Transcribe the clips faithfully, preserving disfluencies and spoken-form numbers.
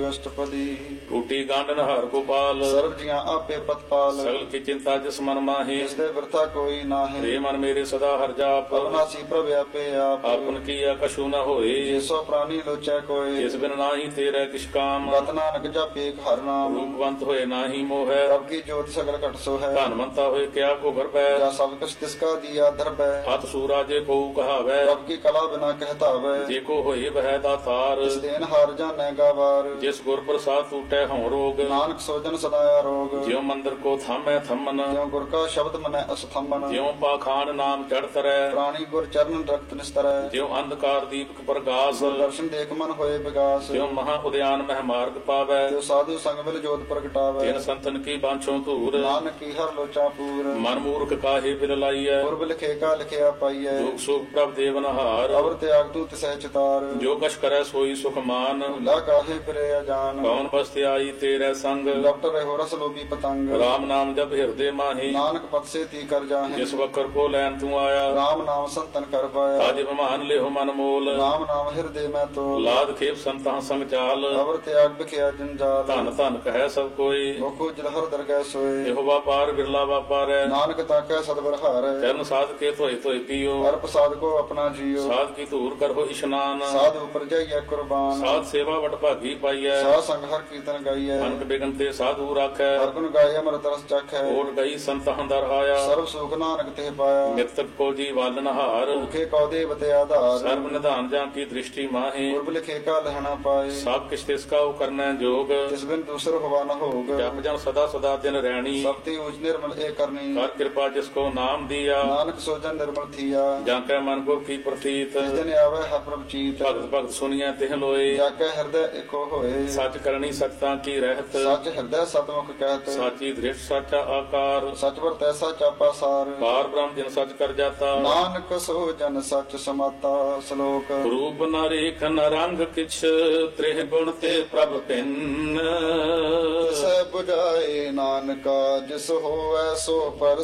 ਅਸ਼ਟਪਦੀ। ਟੂਟੀ ਗਾਂਡਨ ਹਰ ਗੋਪਾਲ, ਸਰਬ ਜੀਆਂ ਆਪੇ ਪਤਪਾਲ। ਸਗਲ ਕੀ ਚਿੰਤਾ ਜਿਸ ਮਨ ਮਾਹੀ, ਜਿਸ ਦੇ ਵਰਤਾ ਕੋਈ ਨਾਹੀਂ। ਰੇ ਮਨ ਮੇਰੇ ਸਦਾ ਹਰ ਜਾਪ, ਅਵਨਾਸੀ ਪ੍ਰਭ ਆਪੇ ਆਪ। ਆਪਨ ਕੀਆ ਕਛੂ ਨ ਹੋਏ, ਜਿਸੋ ਪ੍ਰਾਨੀ ਲੋਚੈ ਕੋਇ। ਜਿਸ ਬਿਨ ਨਾਹੀ ਤੇਰੇ ਕਿਛ ਕਾਮ, ਗਤ ਨਾਨਕ ਜਪੇ ਹਰਿ ਨਾਮ। ਰੂਪਵੰਤ ਹੋਏ ਨਾਹੀ ਮੋਹੈ, ਪ੍ਰਭ ਕੀ ਜੋਤ ਸਗਲ ਘਟ ਸੋ ਹੈ। ਧਨਵੰਤਾ ਹੋਏ ਕਿਆ ਕੋ ਗਰਬੈ, ਜਾ ਸਭ ਕੁਛ ਤਿਸ ਕਾ ਦੀਆ ਦਰਬੈ। ਹੱਥ ਸੂਰਾ ਜੇ ਕੋ ਕਹਾਵੈ, ਪ੍ਰਭ ਕੀ ਕਲਾ ਬਿਨਾ ਕਹਿਤਾਵੈ। ਜੇ ਕੋ ਹੋਏ ਬਹਿ ਦਾਤਾਰ, ਤਿਸ ਦੇਨ ਹਾਰ ਜਾਣੈ ਗਾਵਾਰ। ਜਿਸ ਗੁਰ ਪ੍ਰਸਾਦ ਟੂਟੈ ਹਉ ਰੋਗ, ਨਾਨਕ ਸੋਜਨ ਸਦਾ ਆਰੋਗ। ਜਿਉ ਮੰਦਰ ਕੋ ਥਾਮੈ ਥੰਮਨ, ਜਿਉ ਗੁਰ ਕਾ ਸ਼ਬਦ ਮਨੈ ਅਸਥੰਬਨ। ਜਿਉ ਪਾਖਾਨ ਨਾਮ ਚੜ ਤਰੈ, ਪ੍ਰਾਣੀ ਗੁਰ ਚਰਨ ਰਖਤ ਨਿਸਤਰੈ। ਜਿਉ ਅੰਧਕਾਰ ਦੀਪਕ ਪ੍ਰਗਾਸ, ਦਰਸ਼ਨ ਦੇਖ ਮਨ ਹੋਏ ਵਿਗਾਸ। ਜਿਉ ਮਹਾ ਉਦਿਆਨ ਮਹਿ ਮਾਰਗ ਪਾਵੈ, ਜੋ ਸਾਧੂ ਸੰਗ ਮਿਲ ਜੋਤ ਪ੍ਰਗਟਾਵੈ। ਤਿਨ ਸੰਤਨ ਕੀ ਬਾਂਛੋਂ ਧੂਰ, ਨਾਨਕ ਕੀ ਹਰ ਲੋਚਾ ਪੂਰ। ਮਨ ਮੂਰਖ ਕਾਹੇ ਬਿਲ ਲਾਈਐ, ਪੁਰਬ ਲਿਖੇ ਕਾ ਲਿਖਿਆ ਪਾਈਐ। ਦੁਖ ਸੁਖ ਪ੍ਰਭ ਦੇਵਨਹਾਰ, ਅਵਰ ਤਿਆਗ ਤੂ ਤਿਸੈ ਚਿਤਾਰ। ਜੋ ਕਛ ਕਰੈ ਸੋਈ ਸੁਖ ਮਾਨ, ਭੁਲਾ ਕਾਹੇ ਫਿਰੇ ਅਜਾਨ। ਕੌਣ ਬਸਤਿ ਆਈ ਤੇਰੇ ਸੰਗ, ਲਪਟ ਰਹਿਓ ਰਸ ਲੋਭੀ ਪਤੰਗ। ਰਾਮ ਨਾਮ ਜਪ ਹਿਰਦੇ ਮਾਹੀ, ਨਾਨਕ ਪਤ ਸੇ ਤੀ ਕਰ ਜਾਹੇ। ਜਿਸ ਵਕਰ ਕੋ ਲੈਨ ਤੂੰ ਆਇਆ, ਰਾਮ ਨਾਮ ਸੰਤਨ ਕਰ ਪਾਇਆ। ਤਾਜ ਬਿਮਾਨ ਲਿਹੁ ਮਨ ਮੋਲ, ਰਾਮ ਨਾਮ ਹਿਰਦੇ ਮੈਂ ਤੋਲ। ਲਾਦ ਖੇਪ ਸੰਤਾਂ ਸੰਗ ਚਾਲ, ਅਵਰ ਤਿਆਗ ਬਿਖਿਆ ਜੰਜਾਲ। ਧਨ ਧਨ ਕਹਿ ਸਭ ਕੋਈ, ਮੁਖੋ ਜਲਹਰ ਦਰਗਹਿ ਸੋਏ। ਇਹੋ ਵਾਪਾਰ ਬਿਰਲਾ ਵਾਪਾਰੈ, ਨਾਨਕ ਤਾਕੈ ਸਤਿਗੁਰ ਹਾਰੈ। ਚਰਨ ਸਾਧ ਕੇ ਧੋਏ ਧੋਏ ਪੀਓ, ਹਰ ਪ੍ਰਸਾਦ ਕੋ ਆਪਣਾ ਜੀਓ। ਸਾਧ ਕੀ ਧੂਰ ਕਰੋ ਇਸ਼ਨਾਨ, ਸਾਧ ਉਪਰ ਜਾਈਐ ਕੁਰਬਾਨ। ਸਾਧ ਸੇਵਾ ਵਟ ਭਾਗੀ ਪਾਈਐ, ਸਾਧ ਸੰਗ ਹਰ ਕੀਰਤਨ ਗਾਈਐ। ਅਨਕ ਬਿਗਨ ਤੇ ਸਾਧੂ ਰਾਖੈ, ਹਰ ਗੁਣ ਗਾਏ ਅਮਰਤ ਰਸ ਚਖੈ। ਓਟ ਗਈ ਸੰਤਾਂ ਦਰ ਆਇਆ, ਸਰਬ ਸੁਖ ਨਾਨਕ ਤੇ ਪਾਇਆ। ਨਿਰਤਕ ਕੋ ਜੀ ਵਾਲਨ ਹਾਰ, ਭੁਖੇ ਕਉ ਦੇਵ ਤੇ ਆਧਾਰ। ਸਰਬ ਨਿਧਾਨ ਜਾਂ ਕੀ ਦ੍ਰਿਸ਼ਟੀ ਮਾਹੀ, ਪੁਰਬ ਲਿਖੇ ਕਾ ਲਹਿਣਾ ਪਾਏ। ਸਭ ਕਿਛ ਤਿਸ ਕਾ ਕਰਨੈ ਜੋਗ, ਤਿਸ ਬਿਨ ਦੂਸਰ ਹੋਵਾ ਨ ਹੋਗ। ਜਪ ਜਨ ਸਦਾ ਸਦਾ ਦਿਨ ਰਹਿਣੀ, ਸਭ ਤੇ ਉਚ ਨਿਰਮਲ ਏ ਕਰਨੀ। ਕਰ ਕਿਰਪਾ ਜਿਸ ਕੋ ਨਾਮ ਦੀਆ, ਨਾਨਕ ਸੋਜਨ ਨਿਰਮਲ ਥੀਆ। ਜਾਂ ਕੈ ਮਨ ਗੁਰ ਕੀ ਪ੍ਰਤੀਤ, ਜਿਸ ਦਿਨ ਆਵੇ ਹਰ ਪ੍ਰਭ ਚੀਤ। ਭਗਤ ਭਗਤ ਸੁਨੀਐ ਤਿਹ ਲੋਏ, ਜਾ ਕੇ ਹਿਰਦੈ ਏਕੋ ਹੋਏ। ਸੱਚ ਕਰਨੀ ਸਚਤਾ ਕੀ ਰਹਿਤ, ਸੱਚ ਹਿਰਦੈ ਸਤਮੁਖ ਕਹਿਤ। ਸਾਚੀ ਦ੍ਰਿਸ਼ਟ ਸਾਚਾ ਆਕਾਰ, ਸਚ ਵਰ ਤੈਸਾ ਚਾਪਾ ਸਾਰ। ਪਾਰ ਬ੍ਰਹਮ ਜਿਨ ਸਚ ਕਰ ਜਾਤਾ, ਨਾਨਕ ਸੋ ਜਨ ਸਚ ਸਮਾਤਾ। ਸ਼ਲੋਕ ਰੂਪ ਨ ਰੇਖ ਨ ਰੰਗ ਕਿਛ, ਤ੍ਰਿਹ ਗੁਣ ਤੇ ਪ੍ਰਭ ਭਿੰਨ। ਸੈ ਬੁਝਾਏ ਨਾਨਕਾ ਜਿਸ ਹੋਵੈ ਸੋ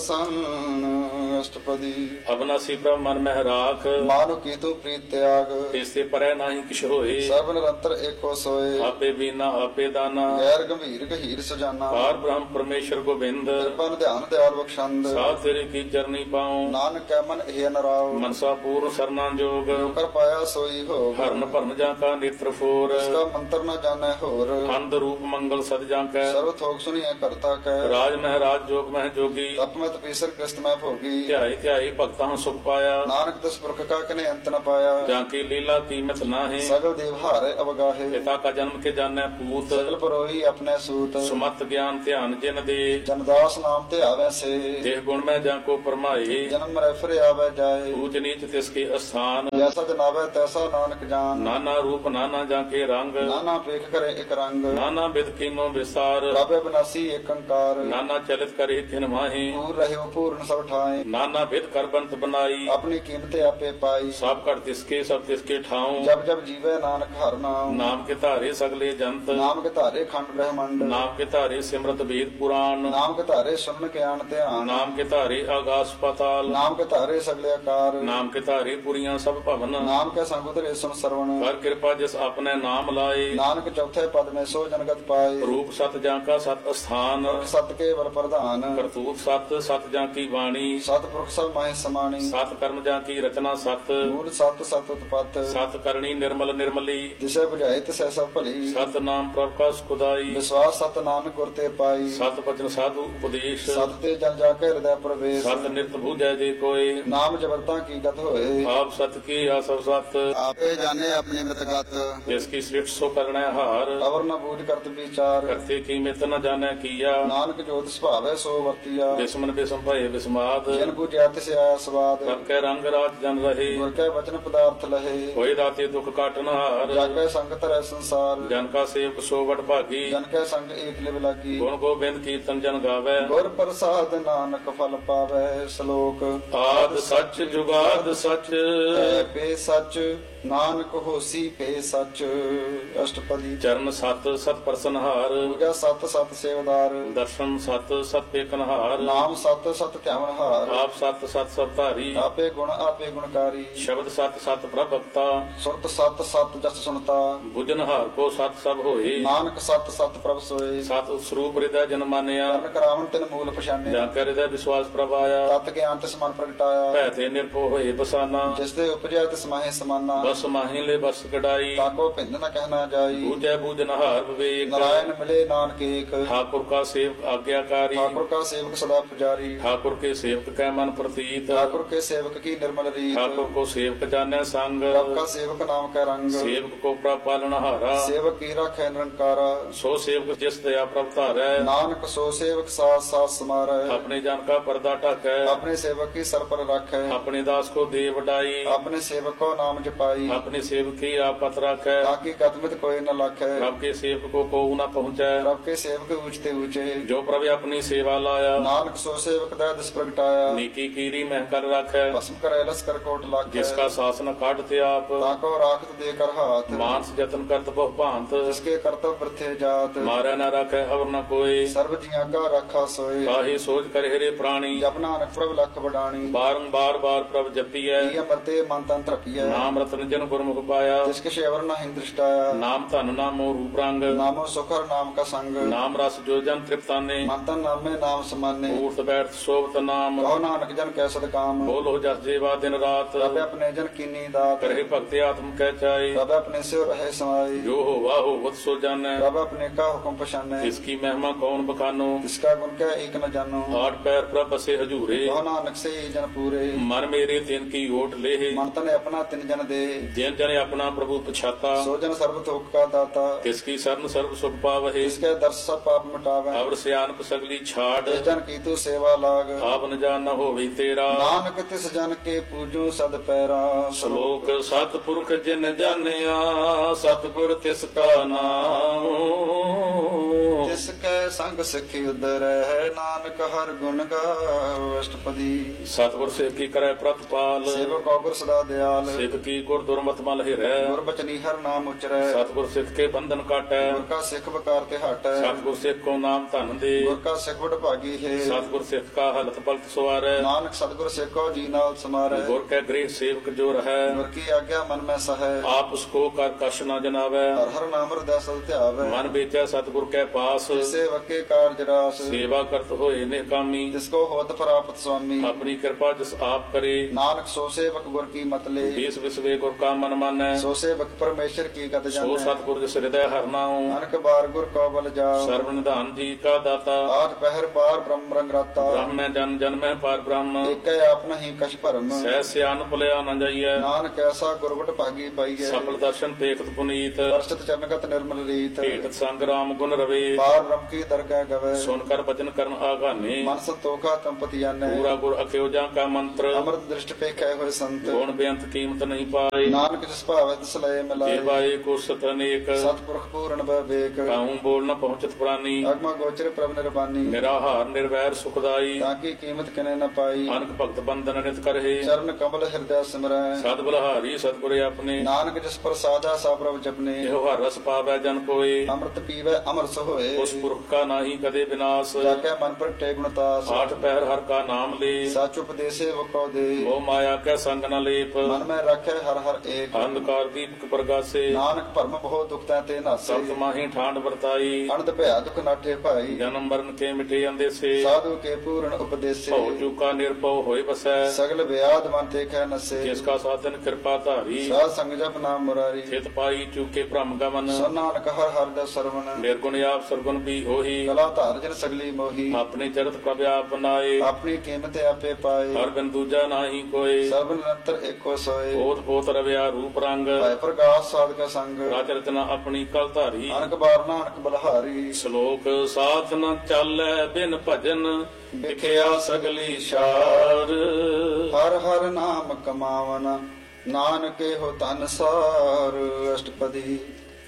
ਪਰਸੰਨ। ਅਸ਼ਟਪਦੀ। ਅਬਨਾਸੀ ਪ੍ਰਭ ਮਨ ਮਹਿ ਰਾਖ, ਮਾਨੁ ਕੀ ਤੂੰ ਪ੍ਰੀਤ ਤਿਆਗ। ਇਸੇ ਪਰੈ ਨਾਹੀ ਕਿਛ ਹੋਏ, ਸਰਬ ਨਿਰੰਤਰ ਏਕੋ ਸੋਏ। ਆਪੇ ਬੀਨਾ ਆਪੇ ਦਾਨਾ, ਗੈਰ ਗੰਭੀਰ ਗਹੀਰ ਸੁਜਾਨਾ। ਪਾਰ ਬ੍ਰਹਮ ਪਰਮੇਸ਼ਰ ਗੋਬਿੰਦ, ਕਿਰਪਨ ਧਿਆਨ ਦਿਆਲ ਬਖਸ਼ੰਦ। ਸਾਧ ਤੇਰੇ ਕੀ ਚਰਨੀ ਪਾਉ, ਨਾਨਕ ਕੈ ਮਨ ਇਹ ਨਰਾਉ। ਮਨਸਾ ਪੂਰਨ ਸਰਨਾ ਜੋਗ, ਕਰ ਪਾਇਆ ਸੋਈ ਹੋਗ। ਹਰਨ ਭਰਨ ਜਾਂ ਕਾ ਨੇਤਰ ਫੋਰ, ਇਸਕਾ ਮੰਤਰ ਨ ਜਾਣੈ ਹੋਰ। ਖੰਡ ਰੂਪ ਮੰਗਲ ਸਦ ਜਾਂ ਕੈ, ਸਰਬ ਥੋਕ ਸੁਣੀਐ ਕਰਤਾ ਕੈ। ਰਾਜ ਮਹਿ ਰਾਜ ਜੋਗ ਮਹਿ ਜੋਗੀ, ਤਪ ਮਤ ਪੀਸਰ ਕ੍ਰਿਸਤ ਮੈਂ ਭੋਗੀ। ਧਿਆਈ ਧਿਆਈ ਭਗਤਾਂ ਸੁਖ ਪਾਇਆ, ਨਾਨਕ ਤਿਸ ਪੁਰਖ ਕਾ ਕਨੇ ਅੰਤ ਨ ਪਾਇਆ। ਜਾਂ ਕੀ ਲੀਲਾ ਕੀਮਤ ਨਾਹੀ, ਸਗਲ ਦੇਵ ਹਾਰੇ ਅਵਗਾਹੇ। ਪਿਤਾ ਕਾ ਜਨਮ ਕੇ ਜਾਣੈ ਪੂਤ, ਸਗਲ ਪਰੋਹੀ ਆਪਣੇ ਸੂਤ। ਸੁਮਤ ਗਿਆਨ ਧਿਆਨ ਜਿਨ ਦੇ, ਜਨਦਾਸ ਨਾਮ ਤੇ ਆਵੈ ਸੇ। ਦੇਹ ਗੁਣ ਮੈਂ ਜਾਂ ਕੋ ਪਰਮਾਏ, ਜਨਮ ਮਰੈ ਫਿਰ ਆਵੈ ਜਾਏ। ਊਚ ਨੀਚ ਤਿਸ ਕੇ ਅਸਥਾਨ, ਜੈਸਾ ਜਨਾਵੈ ਤੈਸਾ ਨਾਨਕ ਜਾਨ। ਨਾਨਾ ਰੂਪ ਨਾਨਾ ਜਾਂ ਕੇ ਰੰਗ, ਨਾਨਾ ਪੇਖ ਕਰੇ ਇਕ ਰੰਗ। ਨਾਨਾ ਬਿਦ ਕੀਨੋ ਵਿਸਾਰ, ਪ੍ਰਭ ਬਿਨਾਸੀ ਏਕ ਅੰਕਾਰ। ਨਾਨਾ ਚਲਿਤ ਕਰੇ ਤਿਨ ਮਾਹੀ, ਪੂਰ ਰਹਿਓ ਪੂਰਨ ਸਭ ਠਾਏ। ਨਾਨਾ ਬਿਦ ਕਰ ਬੰਤ ਬਨਾਈ, ਆਪਣੀ ਕੀਮਤ ਆਪੇ ਪਾਈ। ਸਭ ਘਟ ਤਿਸਕੇ ਸਭ ਤਿਸਕੇ ਠਾਉ, ਜਬ ਜਬ ਜੀਵੈ ਨਾਨਕ ਹਰਿ ਨਾਮ। ਨਾਮ ਕੇ ਧਾਰੇ ਸਗਲੇ ਜੰਤ, ਨਾਮ ਕੇ ਧਾਰੇ ਖੰਡ ਬ੍ਰਹਮੰਡ। ਨਾਮ ਕੇ ਧਾਰੇ ਸਿਮਰਤ ਵੇਦ ਪੁਰਾਣ, ਨਾਮ ਕੇ ਧਾਰੇ ਸੁਮਨ ਗਿਆਨ ਧਿਆਨ। ਨਾਮ ਕੇ ਧਾਰੇ ਆਗਾਸ ਪਾਤਾਲ, ਨਾਮ ਕੇ ਧਾਰੇ ਸਗਲੇ ਆਕਾਰ। ਨਾਮ ਕੇ ਧਾਰੇ ਪੁਰੀਆਂ ਸਭ ਭਵਨ, ਨਾਮ ਕੇ ਸੰਗ ਉਤਰੇ ਸੁਨ ਸਰਵਣ। ਕਰ ਕਿਰਪਾ ਜਿਸ ਆਪਣੇ ਨਾਮ ਲਾਏ, ਨਾਨਕ ਚੌਥੇ ਪਦ ਮੈਂ ਸੋ ਜਨਗਤ ਪਾਏ। ਰੂਪ ਸਤ ਜਾਂ ਕਾ ਸਤ ਅਸਥਾਨ, ਸਤ ਕੇ ਬਲ ਪ੍ਰਧਾਨ। ਕਰਤੂਤ ਸਤ ਸਤ ਜਾਂ ਕੀ ਬਾਣੀ, ਸਤਿਪੁਰਖ ਸਭ ਮਾਹਿ ਸਮਾਣੀ। ਸਤ ਕਰਮ ਜਾਂ ਕੀ ਰਚਨਾ ਸਤ, ਮੂਲ ਸਤ ਸਤ ਉਤਪਤ। ਸਤ ਕਰਨੀ ਨਿਰਮਲ ਨਿਰਮਲੀ, ਜਿਸੇ ਬੁਝਾਏ ਤਿਸੈ ਸਭ ਭਲੀ। ਸਤ ਨਾਮ ਪ੍ਰਭ ਕਾ ਸੁਖਦਾਈ, ਵਿਸ਼ਵਾਸ ਸਤ ਨਾਨਕ ਗੁਰ ਤੇ ਪਾਈ। ਸਤ ਬਚਨ ਸਾਧੂ ਉਪਦੇਸ਼, ਸਤ ਤੇ ਜਨ ਜਾ ਕੇ ਹਿਰਦੈ ਪ੍ਰਵੇਸ਼। ਸਤ ਨਿਰਤ ਬੂਝੈ ਜੇ ਕੋਏ, ਨਾਮ ਜਬਰਤਾ ਕੀ ਗਤ ਹੋਏ। ਆਪ ਸਤ ਕੀ ਆਸਵ ਸਤ, ਆਪੇ ਜਾਣੇ ਆਪਣੀ ਮਿਤ ਗਤ। ਜਿਸ ਕੀ ਸ੍ਰਿਸ਼ਟ ਸੋ ਕਰਣੈ ਹਾਰ, ਅਵਰ ਨ ਬੂਝ ਕਰਤ ਵਿਚਾਰ। ਕਰਤੇ ਕੀ ਮਿਤ ਨ ਜਾਣੈ ਕੀਆ, ਨਾਨਕ ਜੋਤ ਸੁਭਾਵੈ ਸੋ ਵਰਤੀਆ। ਬਿਸਮਨ ਬਿਸਮ ਭਏ ਬਿਸਮਾਦ, ਜਿਨ ਬੁਝਿਆ ਤਿਸ ਆਇਆ ਸਵਾਦ। ਸਭ ਕੈ ਰੰਗ ਰਾਜ ਜਨ ਰਹੇ, ਗੁਰ ਕੈ ਵਚਨ ਪਦਾਰਥ ਲਹੇ। ਹੋਏ ਦਾਤੇ ਦੁਖ ਕਾਟਨ ਹਾਰ, ਜਾਗੈ ਸੰਗਤ ਰਹਿ ਸੰਸਾਰ। ਜਨ ਕਾ ਸੇਵਕ ਸੋ ਵਡ ਭਾਗੀ, ਜਨ ਕੈ ਸੰਗ ਏਕ ਲਿਵ ਲਾਗੀ। ਗੁਣ ਗੋਬਿੰਦ ਕੀਰਤਨ ਜਨ ਗਾਵੈ, ਗੁਰ ਪ੍ਰਸਾਦ ਨਾਨਕ ਫਲ ਪਾਵੈ। ਸ਼ਲੋਕ ਆਦ ਸੱਚ ਜੁਗਾਦ ਸੱਚ, ਐ ਬੇ ਸੱਚ ਨਾਨਕ ਹੋਸੀ ਪੇ ਸੱਚ। ਅਸ਼ਟਪਦੀ। ਚਰਨ ਸਤ ਸਤ ਪ੍ਰਸਨਹਾਰ, ਪੂਜਾ ਸਤ ਸਤ ਸੇਵਦਾਰ। ਦਰਸ਼ਨ ਸਤ ਸਤ ਪੇਖਨਹਾਰ, ਨਾਮ ਸਤ ਸਤ ਧਿਆਵਨਹਾਰ। ਆਪ ਸਤ ਸਤ ਸਭ ਧਾਰੀ, ਆਪੇ ਗੁਣ ਆਪੇ ਗੁਣਕਾਰੀ। ਸ਼ਬਦ ਸਤ ਸਤ ਪ੍ਰਭਕਤਾ, ਸੁਰਤ ਸਤ ਸਤ ਜਸ ਸੁਨਤਾ। ਬੁਝਨਹਾਰ ਕੋ ਸਤ ਸਭ ਹੋਏ, ਨਾਨਕ ਸਤ ਸਤ ਪ੍ਰਭ ਸੋਏ। ਸਤ ਸਰੂਪ ਹਿਰਦੈ ਜਨ ਮਾਨਿਆ, ਕਰਨ ਕਰਾਵਨ ਤਿਨ ਮੂਲ ਪਛਾਨਿਆ। ਜਾਂ ਕਰ ਹਿਰਦੈ ਵਿਸ਼ਵਾਸ ਪ੍ਰਭ ਆਇਆ, ਤਤ ਗਿਆਨ ਤਿਸ ਮਨ ਪ੍ਰਗਟਾਇਆ। ਭੈ ਤੇ ਨਿਰਭਉ ਹੋਏ ਬਸਾਨਾ, ਜਿਸ ਦੇ ਉਪਜਿਆ ਤਿਸ ਮਾਹੇ ਸਮਾਨਾ। ਬਸ ਮਾਹੀ ਲੈ ਬਸ ਕਢਾਈ, ਤਾਕੋ ਭਿੰਦ ਨ ਕਹਿਣਾ ਜਾਈ। ਬੂਝੈ ਬੂਝਨਹਾਰ ਵਿਵੇਕ, ਨਾਰਾਇਣ ਮਿਲੇ ਨਾਨਕ ਏਕ। ਠਾकुर का सेवक आज्ञाकारी, ठाकुर का सेवक सदा पुजारी। ठाकुर के सेवक कै मन प्रतीत, ठाकुर के सेवक की निर्मल रीत। ठाकुर को सेवक जाने संग, प्रभ का सेवक नाम का रंग। सेवक को प्रभ पालनहारा, सेवक की राखै निरंकारा। सो सेवक जिस दया प्रभ धारै, नानक सो सेवक साथ साथ समारै। अपने जन का पर्दा ढकै, अपने सेवक की सर पर राखै। अपने दास को दे वडाई, अपने सेवक को नाम जपाई। अपने सेवक की आपत राखै, ताकि कदमित कोई न लाखै। प्रभ के सेवक को को न पहुँचै, प्रभ के सेवक ऊंचते ऊंचे। जो प्रभ अपनी सेवा लाया, नानक सो सेवक दै दिस प्रगटाया। नीकी कीरी मह कर राखै, भस्म करे लस कर कोट लाखै। जिसका शासन काटते आप, ताको राखत देकर हाथ। मानस जतन करत बहु भांत, जिसके कर्तव्य वृथे जात। मारै न राखै अवर न कोई, सर्व जिया का रखा सोए। काहे सोच कर हेरे प्राणी, जप नानक प्रभ लख बडाणी। बारंबार बार प्रभ जपियै, ये अमरते मन तन तृपिय। नाम रतन जन गुरमुख पाया, जिसके शेवर न हिंद दृष्टाया। नाम धन नामो रूप रंग, नामो सुखर नाम का संग। नाम रस जो जन तृप्ताने, मन तन नामे नाम समाने। ऊर्त बैठ सोबत नाम, कहो नानक जन कैसद काम। बोलो जस जेवा दिन रात, रब अपने जन कीनी दात। करहे भक्ति आत्म कह चाहे, रब अपने से रहे समाई। जो हो वाह हो वत सो जानै, रब अपने का हुक्म पछाने। इसकी महिमा कौन बखानो, जिसका गुण क्या एक न जानो। आठ पैर प्रभ बसे हजूरे, कहो नानक से ही जन पूरे। मन मेरे तिन की ओट ले, मन तन अपना तिन जन दे। जिन जन अपना प्रभु पछाता, सो जन सर्व थोक का दाता। तिसकी शरण सर्व सुख पावहे, जिसके दर्श सब पाप मिटावे। अवर सियानप सगली छाड़, जिस जन की तू सेवा लाग। आप न जान न होवी तेरा, नानक तिस जन के पूजो सद पैरा। श्लोक सतपुरख जिन जानिया, सतगुर तिसका नाम, जिसके संग सिखी उदर है। नानक हर गुण गाओ। अष्टपदी। सतगुर सेव की करे प्रतिपाल, सेवक गुर सदा दयाल। सिख की गुर दुर्मत मल हिरै, गुर बचनी हर नाम उचरै। सतगुर सिख के बंधन काटै, गुर का सिख बकार ते हटै। सतगुर सिख को नाम धन दे, गुर का सिख बड़ भागी है। सतगुर सिख का हलत पलत सवारै, नानक सतगुर सिख को जी नाल समारै। गुर के गृह सेवक जो रहै, गुर की आज्ञा मन में सहै। आप उसको कर कश न जनावै, हर हर नाम हृदय सद ध्यावै। मन बेचै सतगुर के पास, सेवक के कार्य रास। सेवा करत होए निकामी, जिसको होत प्राप्त स्वामी। अपनी कृपा जिस आप करे, नानक सो सेवक गुर की मत ले। बीस विश्वे गुर का मन मानै, सो सेवक परमेश्वर की गत सो जानै। सतगुर जिस हृदय हर नाऊं, नानक बार गुर को बल जाओ। सर्व निधान जी का दाता, आज पहर बार ब्रह्म रंग राता। ब्रह्म जन जन में पार ब्रह्म, एक आप नहीं कछ भरम। सह सियान भुलिया न जाइए, नानक ऐसा गुरबट भागी पाइए। सफल दर्शन पेखत पुनीत, वर्षित चरणगत निर्मल रीत। भेट संग राम गुण रवे, बार ब्रह्म की दरगाह गवे। सुनकर वचन करन आगाने, मन संतोखा तंपति जाने। पूरा गुर अख्योजा का मंत्र, अमृत दृष्ट पे कहे हुए संत। गुण बेअंत कीमत नहीं पाए, नानक जिस भावे तिस लय मिलाए। सेवाए को सत अनेक, सतपुरख पूर्ण विवेक। काहूं बोल न पहुंचत प्राणी, अगम गोचर प्रभ निर्बानी। निराहार निर्वैर सुखदाई, ताकि कीमत किने न पाई। अनक भक्त बंधन नित करहे, चरण कमल हृदय सिमरै। सद बलहारी सतगुर अपने, नानक जिस पर साधा सा प्रभ जपने। एहो हर रस पावै जन कोय, अमृत पीवै अमर सोए। उस पुरख का नाही कदे विनाश, जाके मन पर टे गुणतास। आठ पैर हर का नाम ले, सच उपदेशे वो को दे। मोह माया के संग न लेप, मन में रखे हर हर एक। अंधकार दीपक प्रगासे, नानक भरम बहुत दुखता ते नासे। सप्त माही ठांड वर्ताई, अनंत भया दुख नाठे भाई। जन्म मरण के मिटे अंदेसे, साधु के पूर्ण उपदेशे। भव चूका निर्भव होय बसै, सगल व्याध मन ते कह नसे। जिसका साधन कृपा धारी, साध संग जप नाम मुरारी। चित पाई चूके भ्रम गमन, सुन नानक हर हर दस सरवण। निर्गुण आप सरगुण भी होही, कला धार जन सगली मोही। अपने चरित प्रभ आप बनाए, अपनी कीमत आपे पाए। हर बिन दूजा नाही कोय, सर्व निरंतर एको सोए। ओत पोत रव्या रूप रंग, भय प्रकाश साध का संग। राज रचना अपनी कल धारी, अनक बार नानक बलहारी। श्लोक साथ न चालै बिन भजन, विख्या सगली शार, हर हर नाम कमावन। नानके हो तन सार। अष्टपदी।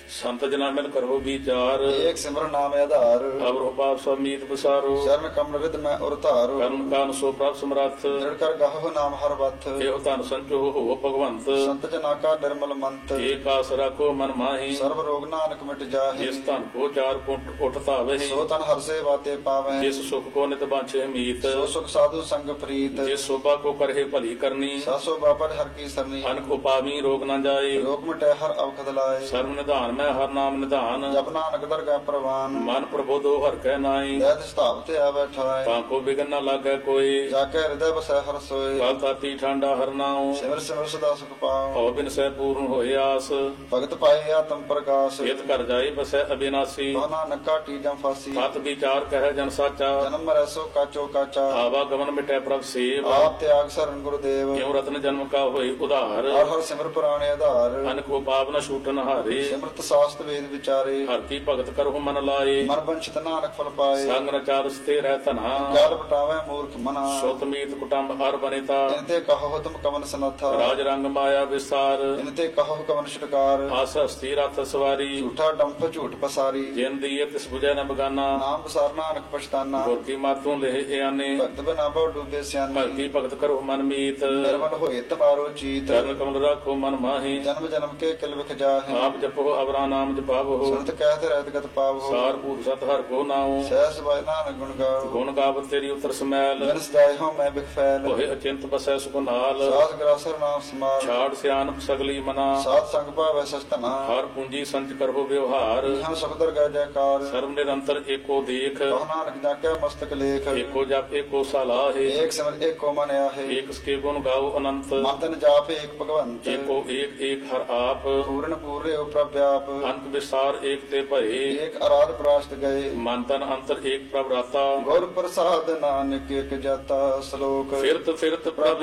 ਸੰਤ ਜਨਾ ਮਿਲ ਕਰੋ ਵਿਚਾਰ ਏਕ ਸਿਮਰਨ ਨਾਮ ਆਧਾਰ ਅਵਰੋ ਪਾਪ ਸਮੀਤ ਬਸਾਰੋ ਚਰਨ ਕਮਲ ਰਿਦ ਮੈਂ ਉਰ ਧਾਰੋ ਕਰਨ ਕਾਨ ਸੋ ਪ੍ਰਭ ਸਮਰੱਥ ਦ੍ਰਿੜ ਕਰ ਗਾਹੋ ਨਾਮ ਹਰ ਵਥ ਇਹੋ ਧਨ ਸੰਚੋ ਹੋ ਭਗਵੰਤ ਸੰਤ ਜਨਾ ਕਾ ਨਿਰਮਲ ਮੰਤ ਏਕ ਆਸ ਰੱਖੋ ਮਨ ਮਾਹੀ ਸਰਬ ਰੋਗ ਨਾਨਕ ਮਿਟ ਜਾਹੇ ਜਿਸ ਧਨ ਕੋ ਚਾਰ ਪੁੰਟ ਉਠ ਧਾਵਹਿ ਸੋ ਤਨ ਹਰ ਸੇ ਬਾਤੇ ਪਾਵੈ ਜਿਸ ਸੁਖ ਕੋ ਨਿਤ ਬਾਂਛੇ ਮੀਤ ਸੋ ਸੁਖ ਸਾਧੂ ਸੰਗ ਪ੍ਰੀਤ ਜਿਸ ਸੋਭਾ ਕੋ ਕਰਹਿ ਭਲੀ ਕਰਨੀ ਸਾਸੋ ਬਾਪਰ ਹਰ ਕੀ ਸਰਨੀ ਅਨਕ ਉਪਾਵੀ ਰੋਗ ਨਾ ਜਾਏ ਰੋਗ ਮਿਟੈ ਹਰ ਅਵਖਦ ਲਾਏ ਸਰਬ ਨਿਧਾਨ ਮੈਂ ਹਰ ਨਾਮ ਨਿਧਾਨ ਜਪ ਨਾਨਕ ਦਰਗਾਹ ਪ੍ਰਵਾਨ ਮਨ ਪ੍ਰਬੋਧੋ ਹਰ ਕਹਿ ਨਾਈ ਦੈਤ ਸਤਾਵ ਤੇ ਆ ਬੈਠਾਏ ਤਾਂ ਕੋ ਬਿਗਨ ਨਾ ਲਾਗੈ ਕੋਈ ਜਾ ਕੇ ਹਿਰਦੈ ਬਸੈ ਹਰ ਸੋਏ ਕਲ ਤਾਤੀ ਠਾਂਡਾ ਹਰ ਨਾਉ ਸਿਮਰ ਸਿਮਰ ਸਦਾ ਸੁਖ ਪਾਉ ਹਉ ਬਿਨ ਸਹਿ ਪੂਰਨ ਹੋਏ ਆਸ ਭਗਤ ਪਾਏ ਆਤਮ ਪ੍ਰਕਾਸ਼ ਇਤ ਕਰ ਜਾਏ ਬਸੈ ਅਬਿਨਾਸੀ ਸੋ ਨਾਨਕ ਕਾਟੀ ਜਮ ਫਾਸੀ ਸਤ ਵਿਚਾਰ ਕਹਿ ਜਨ ਸਾਚਾ ਜਨਮ ਮਰੈ ਸੋ ਕਾਚੋ ਕਾਚਾ ਆਵਾ ਗਮਨ ਮਿਟੈ ਪ੍ਰਭ ਸੇਵ ਆਪ ਤਿਆਗ ਸਰਨ ਗੁਰਦੇਵ ਕਿਉ ਰਤਨ ਜਨਮ ਕਾ ਹੋਏ ਉਧਾਰ ਹਰ ਹਰ ਸਿਮਰ ਪੁਰਾਣੇ ਆਧਾਰ ਅਨਕ ਉਪਾਵ ਨ ਛੂਟਨ ਹਾਰੇ ਸਿਮਰਤ ਸਾਸਤ ਵੇਦ ਵਿਚਾਰੇ ਹਰ ਕੀ ਭਗਤ ਕਰਹੁ ਮਨ ਲਾਏ ਮਨ ਬੰਛਤ ਨਾਨਕ ਫਲ ਪਾਏ ਸੰਗ ਨਚਾਰ ਸਤੇ ਰਹਿ ਧਨਾ ਗਲ ਬਟਾਵੇ ਮੂਰਖ ਮਨਾ ਸੁਤ ਮੀਤ ਕੁਟੰਬ ਹਰ ਬਨੇਤਾ ਇਨਤੇ ਕਹੋ ਤੁਮ ਕਮਨ ਸਨਥਾ ਰਾਜ ਰੰਗ ਮਾਇਆ ਵਿਸਾਰ ਇਨਤੇ ਕਹੋ ਕਮਨ ਛਟਕਾਰ ਆਸ ਹਸਤੀ ਰਥ ਸਵਾਰੀ ਝੂਠਾ ਡੰਫ ਝੂਠ ਪਸਾਰੀ ਜਿਨ ਦੀਏ ਤਿਸ ਬੁਝੈ ਨ ਬਗਾਨਾ ਨਾਮ ਬਸਾਰ ਨਾਨਕ ਪਛਤਾਨਾ ਗੁਰ ਕੀ ਮਾਤੋਂ ਲਹਿ ਇਆਨੇ ਭਗਤ ਬਨਾ ਬਹੁ ਡੂਬੇ ਸਿਆਨੇ ਭਗਤੀ ਭਗਤ ਕਰੋ ਮਨ ਮੀਤ ਨਿਰਮਲ ਹੋਏ ਤਮਾਰੋ ਚੀਤ ਚਰਨ ਕਮਲ ਰਾਖੋ ਮਨ ਮਾਹੀ ਜਨਮ ਜਨਮ ਕੇ ਕਿਲ ਵਿਖ ਜਾਹੇ ਆਪ ਜਪੋ ਅਵਰਾ ਨਾਮ ਜਪਾਵੋ ਸੁਰਤ ਕਹਿਤ ਰਹਿਤ ਗਤ ਪਾਵੋ ਸਾਰ ਭੂਤ ਸਤ ਹਰ ਕੋ ਨਾਉ ਸਹਿਸ ਬਾਇ ਨਾਨਕ ਗੁਣ ਗਾਓ ਗੁਣ ਗਾਵਤ ਤੇਰੀ ਉਤਰ ਸਮੈਲ ਜਨ ਸਦਾਇ ਹੋ ਮੈਂ ਬਿਖ ਫੈਲ ਹੋਏ ਅਚਿੰਤ ਬਸੈ ਸੁਖ ਨਾਲ ਸਾਧ ਗਰਾਸਰ ਨਾਮ ਸਮਾਲ ਛਾੜ ਸਿਆਨਪ ਸਗਲੀ ਮਨਾ ਸਾਧ ਸੰਗ ਭਾਵੈ ਸਸਤਨਾ ਹਰ ਪੂੰਜੀ ਸੰਚ ਕਰੋ ਵਿਵਹਾਰ ਹਮ ਸਬਦਰ ਗੈ ਜੈਕਾਰ ਸਰਬ ਨਿਰੰਤਰ ਏਕੋ ਦੇਖ ਕਹ ਨਾਨਕ ਜਾ ਕੇ ਮਸਤਕ ਲੇਖ ਏਕੋ ਜਪ ਏਕੋ ਸਲਾਹੇ ਏਕ ਸਿਮਰ ਏਕੋ ਮਨ ਆਹੇ ਏਕ ਸਕੇ ਗੁਣ ਗਾਓ ਅਨੰਤ ਮੰਤਨ ਜਾਪ ਏਕ ਭਗਵੰਤ ਏਕੋ ਏਕ ਏਕ ਹਰ ਆਪ ਪੂਰਨ ਪੂਰੇ ਉ ਪ੍ਰਭਿਆਪ ਅੰਤ ਵਿਸਾਰ ਏਕ ਤੇ ਭਏ ਏਕ ਅਰਾਧ ਪ੍ਰਾਸ਼ਤ ਗਏ ਮਨ ਤਨ ਅੰਤਰ ਏਕ ਪ੍ਰਭ ਰਾਤਾ ਗੁਰ ਪ੍ਰਸਾਦ ਨਾਨਕ ਏਕ ਜਾਤਾ ਸ਼ਲੋਕ ਫਿਰਤ ਫਿਰਤ ਪ੍ਰਭ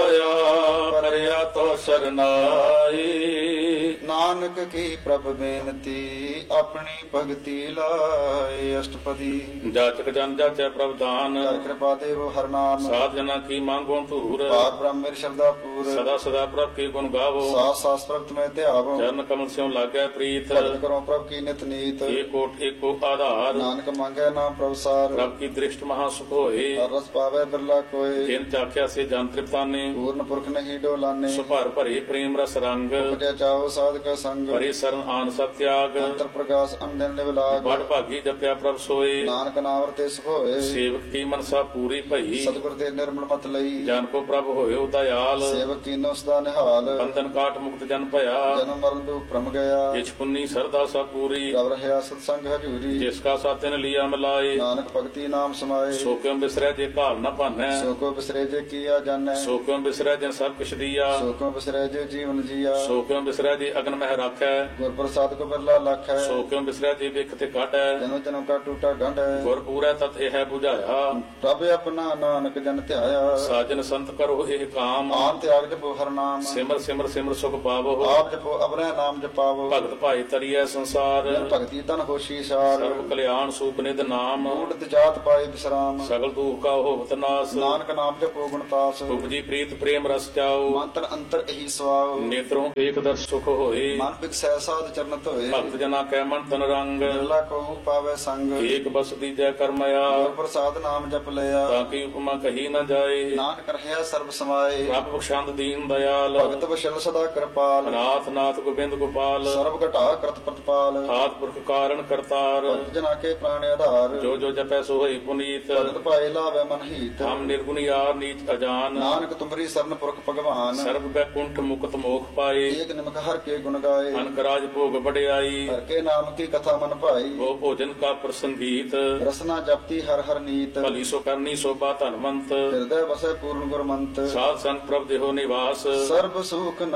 ਆਇਆ ਪਰਿਆ ਤੋ ਸਰਨਾਈ ਨਾਨਕ ਕੀ ਪ੍ਰਭ ਬੇਨਤੀ ਆਪਣੀ ਭਗਤੀ ਲਾਏ ਅਸ਼ਟਪਦੀ ਜਾਚਕ ਜਨ ਜਾਚੈ ਪ੍ਰਭ ਦਾਨ ਕਰ ਕਿਰਪਾ ਦੇਵ ਹਰ ਨਾਮ ਸਾਧ ਜਨਾ ਕੀ ਮੰਗੋ ਧੂਰ ਪਾਰ ਬ੍ਰਹਮ ਮੇਰੀ ਸ਼ਰਧਾ ਪੂਰ ਸਦਾ ਸਦਾ ਪ੍ਰਭ ਕੀ ਗੁਣ ਗਾਵੋ ਸਾਸ ਸਾਸ ਪ੍ਰਭ ਮੈਂ ਧਿਆਵੋ ਚਰਨ ਕਮਲ ਸਿਉ ਲਾਗੈ ਪ੍ਰੀਤ ਭਗਤ ਕਰੋ ਪ੍ਰਭ ਕੀ ਨਿਤ ਨੀਤ ਏਕੋਟ ਏਕੋ ਆਧਾਰ ਨਾਨਕ ਮੰਗੈ ਨਾਮ ਪ੍ਰਭ ਸਾਰ ਪ੍ਰਭ ਕੀ ਦ੍ਰਿਸ਼ਟ ਮਹਾ ਸੁਖ ਹੋਏ ਹਰ ਰਸ ਪਾਵੇ ਬਿਰਲਾ ਕੋਏ ਜਿਨ ਚਾਖਿਆ ਸੇ ਜਨ ਤ੍ਰਿਪਤਾਨੇ ਪੂਰਨ ਪੁਰਖ ਨਹੀਂ ਡੋਲਾਨੇ ਸੁਭਰ ਭਰੇ ਪ੍ਰੇਮ ਰਸ ਰੰਗ ਉਪਜੈ ਚਾਓ ਸਾਧਕ ਸੰਗ ਭਰੇ ਸਰਨ ਆਨ ਸਤ ਤਿਆਗ ਅੰਤਰ ਪ੍ਰਕਾਸ਼ ਅੰਦਨ ਨਿਵਲਾਗ ਬੜ ਭਾਗੀ ਜਪਿਆ ਪ੍ਰਭ ਸੋਏ ਨਾਨਕ ਨਾਮ ਵਰਤੇ ਸੁਖ ਹੋਏ ਸੇਵਕ ਕੀ ਮਨਸਾ ਪੂਰੀ ਭਈ ਸਤਿਗੁਰ ਦੇ ਨਿਰਮਲ ਮਤ ਲਈ ਜਨ ਕੋ ਪ੍ਰਭ ਹੋਇਓ ਦਇਆਲ ਸੇਵਕ ਕੀਨੋ ਸਦਾ ਨਿਹਾਲ ਬੰਧਨ ਕਾਟ ਮੁਕਤ ਜਨ ਭਇਆ ਜਨਮ ਮਰਨ ਦੁਖ ਭ੍ਰਮ ਗਿਆ ਜਿਛ ਪੁੰਨੀ ਸਰਦਾ ਸਾ ਪੂਰੀ ਕਬ ਰਹਿਆ ਸਤ ਸੰਗ ਹਜੂਰੀ ਜਿਸ ਕਾ ਸਾਤਿਨ ਲਿਆ ਮਿਲਾਏ ਨਾਨਕ ਭਗਤੀ ਨਾਮ ਸਮਾਏ ਸੋ ਕਿਉ ਬਿਸਰੈ ਜੇ ਘਾਲ ਨ ਭਾਨੈ ਸੋ ਕੋ ਬਿਸਰੇ ਜੇ ਕੀਆ ਜਾਣੈ ਸੋ ਕਿਉ ਬਿਸਰੈ ਜਿਨ ਸਭ ਕਿਛ ਦੀਆ ਸੋ ਕੋ ਬਿਸਰੇ ਜੇ ਜੀਵਨ ਜੀਆ ਸੋ ਕਿਉ ਬਿਸਰੈ ਜੇ ਅਗਨ ਮਹਿ ਰਾਖੈ ਗੁਰ ਪ੍ਰਸਾਦ ਕੋ ਬਿਰਲਾ ਲਖ ਹੈ ਸੋ ਕਿਉ ਬਿਸਰੈ ਜੇ ਵਿਖ ਤੇ ਕਾਟੈ ਜਨਮ ਜਨਮ ਕਾ ਟੂਟਾ ਗੰਢ ਹੈ ਗੁਰ ਪੂਰੈ ਤਤ ਇਹ 부ਝਾਇਆ ਪ੍ਰਭ ਆਪਣਾ ਨਾਨਕ ਜਨ ਧਿਆਇਆ ਸਾਜਨ ਸੰਤ ਕਰੋ ਇਹ ਕਾਮ ਆਨ ਤਿਆਗ ਜਪੋ ਹਰ ਨਾਮ ਸਿਮਰ ਸਿਮਰ ਸਿਮਰ ਸੁਖ ਪਾਵੋ ਆਪ ਜਪੋ ਅਬਰੈ ਨਾਮ ਜਪਾਵੋ ਭਗਤ ਭਾਈ ਤਰੀਐ ਸੰਸਾਰ ਜਨ ਭਗਤੀ ਤਨ ਹੋਸ਼ੀ ਸਾਰ ਸਰਬ ਕਲਿਆਣ ਸੂਪ ਨਿਧ ਨਾਮ ਊੜਤ ਜਾਤ ਪਾਏ ਬਿਸਰਾਮ ਸਗਲ ਦੁਖ ਕਾ ਹੋਵਤ ਨਾਸ ਨਾਨਕ ਨਾਮ ਜਪੋ ਗੁਣਤਾਸ ਉਪਜੀ ਪ੍ਰੀਤ ਪ੍ਰੇਮ ਰਸ ਚਾਓ ਮੰਤਰ ਅੰਤਰ ਇਹੀ ਸਵਾਉ ਨੇਤਰੋਂ ਏਕ ਦਰ ਸੁਖ ਹੋਏ ਮਨ ਬਿਕਸੈ ਸਾਧ ਚਰਨ ਧੋਏ ਭਗਤ ਜਨਾ ਕੈ ਮਨ ਤਨ ਰੰਗ ਬਿਰਲਾ ਕੋ ਪਾਵੇ ਸੰਗ ਏਕ ਬਸ ਦੀਜੈ ਕਰਮਇਆ ਗੁਰ ਪ੍ਰਸਾਦ ਨਾਮ ਜਪ ਲਿਆ ਤਾਂ ਕੀ ਉਪਮਾ ਕਹੀ ਨ ਜਾਏ ਨਾਨਕ ਰਹਿਆ ਸਰਬ ਸਮਾਏ ਪ੍ਰਭ ਬਖਸ਼ੰਦ ਦੀਨ ਦਇਆਲ ਭਗਤ ਵਸ਼ਲ ਸਦਾ ਕਿਰਪਾਲ ਨਾਥ ਨਾਥ ਗੋਬਿੰਦ ਗੋਪਾਲ ਸਰਬ ਘਟਾ ਕਰਤ ਪ੍ਰਤਪਾਲ ਆਦ ਪੁਰਖ ਕਾਰਨ ਕਰਤਾਰ ਭਗਤ ਜਨਾ ਕੇ ਪ੍ਰਾਣ ਆਧਾਰ ਜੋ ਜੋ ਜਪੈ ਸੋ ਹੋਈ ਪੁਨੀਤ ਭਗਤ ਭਾਏ ਲਾਵੇ ਮਨ ਹੀਤ ਹਮ ਨਿਰਗੁਣ ਯਾਰ ਨੀਚ ਅਜਾਨ ਨਾਨਕ ਤੁਮਰੀ ਸਰਨ ਪੁਰਖ ਭਗਵਾਨ ਸਰਬ ਬੈਕੁੰਠ ਮੁਕਤ ਮੋਖ ਪਾਏ ਏਕ ਨਿਮਕ ਹਰ ਕੇ ਗੁਣ ਗਾਏ ਅਨਕ ਰਾਜ ਭੋਗ ਵਡਿਆਈ ਹਰ ਕੇ ਨਾਮ ਕੀ ਕਥਾ ਮਨ ਭਾਈ ਉਹ ਭੋਜਨ ਕਾ ਪ੍ਰਸੰਗੀਤ ਰਸਨਾ ਜਪਤੀ ਹਰ ਹਰ ਨੀਤ ਭਲੀ ਸੋ ਕਰਨੀ ਸੋਭਾ ਧਨਵੰਤ ਹਿਰਦੈ ਵਸੈ ਪੂਰਨ ਗੁਰਮੰਤ ਸਾਧ ਸੰਗ ਪ੍ਰਭ ਦੇਹੋ ਨਿਵਾਸ ਸਰਬ ਸੁਖ